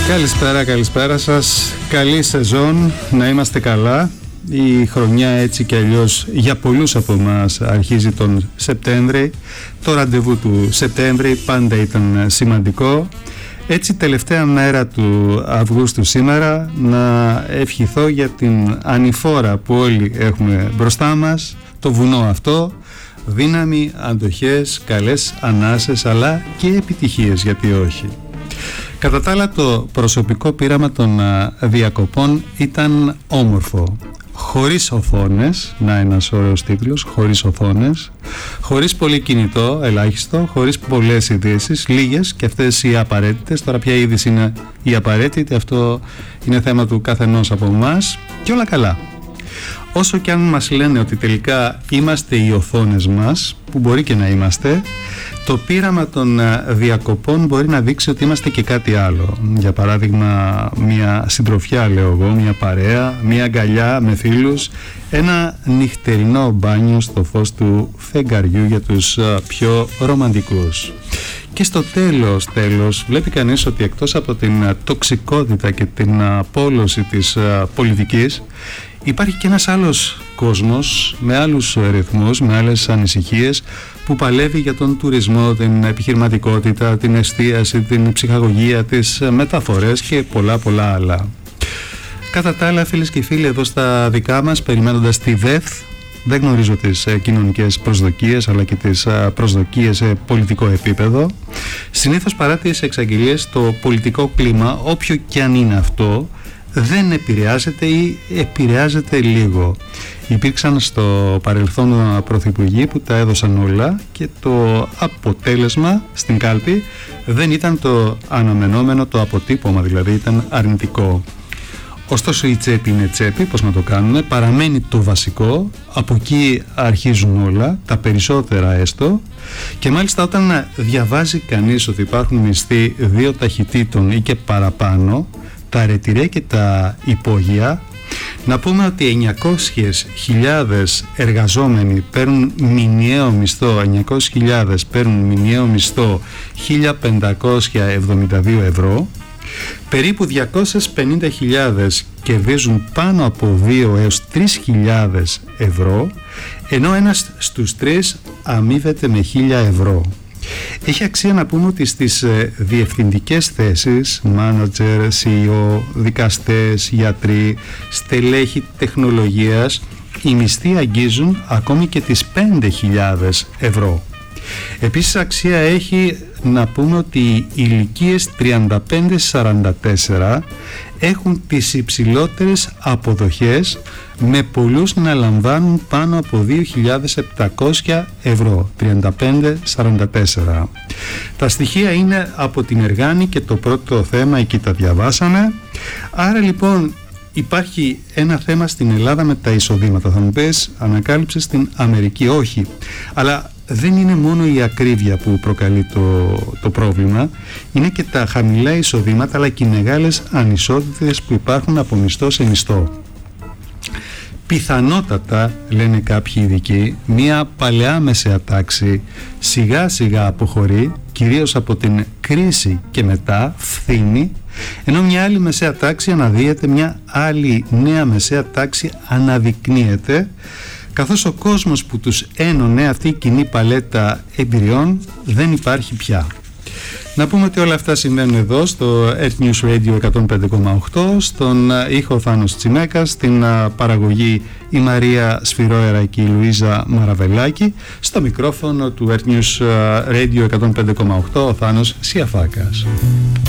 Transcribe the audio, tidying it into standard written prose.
Καλησπέρα σας. Καλή σεζόν, να είμαστε καλά. Η χρονιά έτσι και αλλιώς για πολλούς από εμάς αρχίζει τον Σεπτέμβρη. Το ραντεβού του Σεπτέμβρη πάντα ήταν σημαντικό. Έτσι τελευταία μέρα του Αυγούστου σήμερα να ευχηθώ για την ανηφόρα που όλοι έχουμε μπροστά μας, το βουνό αυτό, δύναμη, αντοχές, καλές ανάσες αλλά και επιτυχίες, γιατί όχι. Κατά τα άλλα, το προσωπικό πείραμα των διακοπών ήταν όμορφο. Χωρίς οθόνες, να ένας ωραίος τίτλος, χωρίς οθόνες, χωρίς πολύ κινητό, ελάχιστο, χωρίς πολλές ειδήσεις, λίγες και αυτές οι απαραίτητες. Τώρα ποια είδηση είναι η απαραίτητη, αυτό είναι θέμα του καθενός από εμάς και όλα καλά. Όσο και αν μας λένε ότι τελικά είμαστε οι οθόνες μας, που μπορεί και να είμαστε, το πείραμα των διακοπών μπορεί να δείξει ότι είμαστε και κάτι άλλο. Για παράδειγμα, μια συντροφιά, λέω εγώ, μια παρέα, μια αγκαλιά με φίλους, ένα νυχτερινό μπάνιο στο φως του φεγγαριού για τους πιο ρομαντικούς. Και στο τέλος βλέπει κανείς ότι εκτός από την τοξικότητα και την απόλωση της πολιτικής, υπάρχει και ένας άλλος κόσμος με άλλους ρυθμούς, με άλλες ανησυχίες, που παλεύει για τον τουρισμό, την επιχειρηματικότητα, την εστίαση, την ψυχαγωγία, τις μεταφορές και πολλά άλλα. Κατά τα άλλα, φίλες και φίλοι, εδώ στα δικά μας, περιμένοντας τη ΔΕΘ, δεν γνωρίζω τις κοινωνικές προσδοκίες αλλά και τις προσδοκίες σε πολιτικό επίπεδο. Συνήθως παρά τις εξαγγελίες, το πολιτικό κλίμα, όποιο και αν είναι αυτό, δεν επηρεάζεται ή επηρεάζεται λίγο. Υπήρξαν στο παρελθόν πρωθυπουργοί που τα έδωσαν όλα και το αποτέλεσμα στην κάλπη δεν ήταν το αναμενόμενο, το αποτύπωμα δηλαδή ήταν αρνητικό. Ωστόσο η τσέπη είναι τσέπη, πώς να το κάνουμε, παραμένει το βασικό, από εκεί αρχίζουν όλα, τα περισσότερα έστω, και μάλιστα όταν διαβάζει κανείς ότι υπάρχουν μισθοί 2 ταχυτήτων ή και παραπάνω, τα ρετυρέ και τα υπόγεια, να πούμε ότι 900.000 εργαζόμενοι παίρνουν μηνιαίο μισθό, 900.000 παίρνουν μηνιαίο μισθό 1.572 ευρώ, περίπου 250.000 κερδίζουν πάνω από 2 έως 3.000 ευρώ, ενώ ένας στους 3 αμείβεται με 1.000 ευρώ. Έχει αξία να πούμε ότι στις διευθυντικές θέσεις, manager, CEO, δικαστές, γιατροί, στελέχη τεχνολογίας, οι μισθοί αγγίζουν ακόμη και τις 5.000 ευρώ. Επίσης αξία έχει να πούμε ότι οι ηλικίες 35-44 έχουν τις υψηλότερες αποδοχές, με πολλούς να λαμβάνουν πάνω από 2.700 ευρώ, 35-44. Τα στοιχεία είναι από την Εργάνη και το πρώτο θέμα εκεί τα διαβάσαμε. Άρα λοιπόν υπάρχει ένα θέμα στην Ελλάδα με τα εισοδήματα. Θα μου πεις, ανακάλυψες στην Αμερική? Όχι, αλλά δεν είναι μόνο η ακρίβεια που προκαλεί το πρόβλημα, είναι και τα χαμηλά εισοδήματα αλλά και οι μεγάλες ανισότητες που υπάρχουν από μισθό σε μισθό. Πιθανότατα, λένε κάποιοι ειδικοί, μια παλαιά μεσαία τάξη σιγά σιγά αποχωρεί, κυρίως από την κρίση και μετά φθήνει, ενώ μια άλλη μεσαία τάξη αναδύεται, μια άλλη νέα μεσαία τάξη αναδεικνύεται, καθώς ο κόσμος που τους ένωνε αυτή η κοινή παλέτα εμπειριών δεν υπάρχει πια. Να πούμε ότι όλα αυτά συμβαίνουν εδώ στο Earth News Radio 105,8, στον ήχο Θάνος Τσιμέκας, στην παραγωγή η Μαρία Σφυρόερα και η Λουίζα Μαραβελάκη, στο μικρόφωνο του Earth News Radio 105,8 ο Θάνος Σιαφάκας.